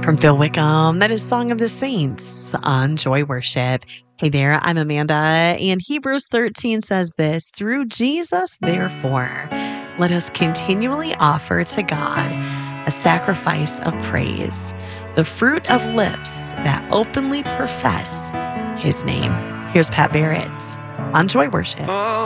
From Phil Wickham, that is Song of the Saints on Joy Worship. Hey there, I'm Amanda, and Hebrews 13 says this: through Jesus, therefore, let us continually offer to God a sacrifice of praise, the fruit of lips that openly profess his name. Here's Pat Barrett on Joy Worship.